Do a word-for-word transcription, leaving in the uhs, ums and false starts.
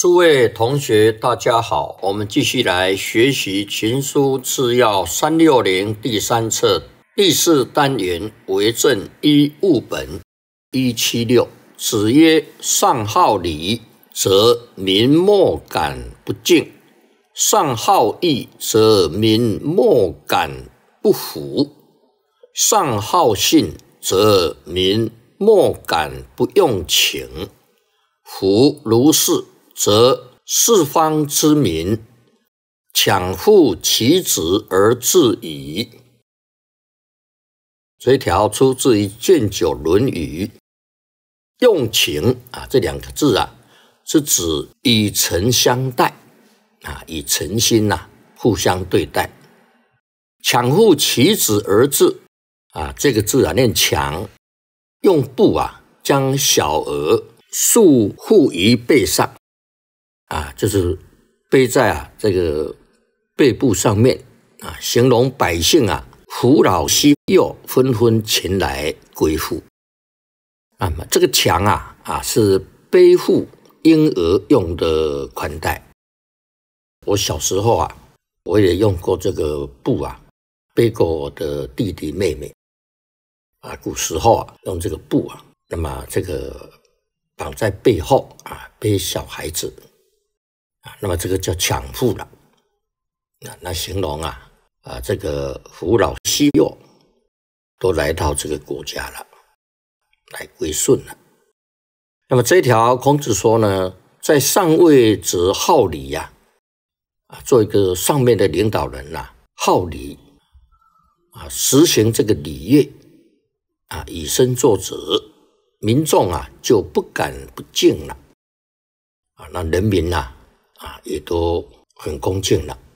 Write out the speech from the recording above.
诸位同学，大家好，我们继续来学习《群书治要》三六零第三册第四单元为政一物本一七六。子曰：上好礼，则民莫敢不敬；上好义，则民莫敢不服；上好信，则民莫敢不用请。夫如是，则四方之民强护其子而治矣。这一条出自于《卷九·论语》。用情啊，这两个字啊，是指以诚相待啊，以诚心呐、啊、互相对待。强护其子而治啊，这个字啊念强，用布啊将小儿束缚于背上啊，就是背在啊这个背部上面啊，形容百姓啊扶老携幼，纷纷前来归附。那么这个强啊啊是背负婴儿用的宽带。我小时候啊，我也用过这个布啊，背过我的弟弟妹妹啊。古时候啊，用这个布啊，那么这个绑在背后啊，背小孩子啊，那么这个叫强妇了。那那形容啊啊这个扶老携幼都来到这个国家了。来归顺了。那么这一条孔子说呢，在上位则好礼呀、啊，做一个上面的领导人呐、啊，好礼啊，实行这个礼乐啊，以身作则，民众啊就不敢不敬了啊，那人民呐 啊, 啊也都很恭敬了。